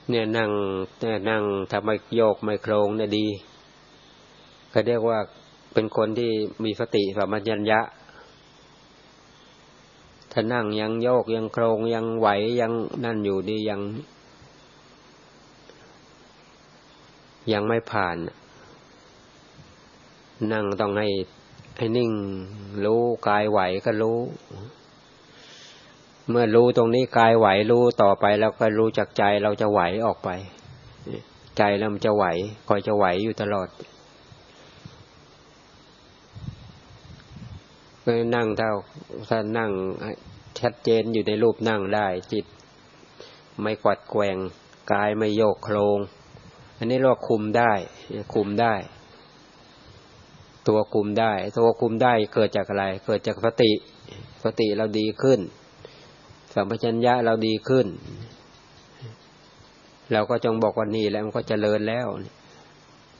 เนี่ยนั่งทำไมโยกไม่โครงเนี่ยดีเขาเรียกว่าเป็นคนที่มีสติสัมปชัญญะถ้านั่งยังโยกยังโครงยังไหวยังนั่นอยู่ดียังไม่ผ่านนั่งต้องให้นิ่งรู้กายไหวก็รู้เมื่อรู้ตรงนี้กายไหวรู้ต่อไปแล้วก็รู้จักใจเราจะไหวออกไปใจเรามันจะไหวคอยจะไหวอยู่ตลอดก็นั่งถ้านั่งชัดเจนอยู่ในรูปนั่งได้จิตไม่กวัดแกว่งกายไม่โยกโครงอันนี้เรียกว่าคุมได้ตัวคุมได้เกิดจากอะไรเกิดจากสติเราดีขึ้นสัมปชัญญะเราดีขึ้นเราก็จงบอกว่านี่แล้วมันก็เจริญแล้ว